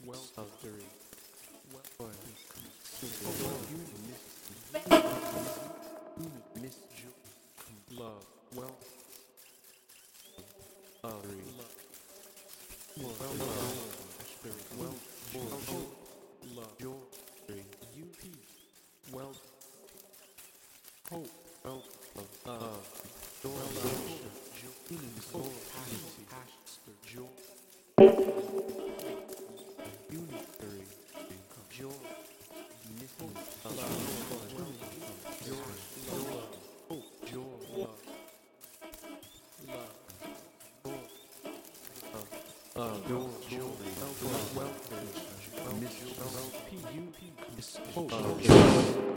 Weltering. Well, miss love, well, love, joy, UP, well, hope, well, joy, joy, unitary, joy, missing, joy, love, hope, joy, love, joy, welfare, miss, P-U-P, miss, hope,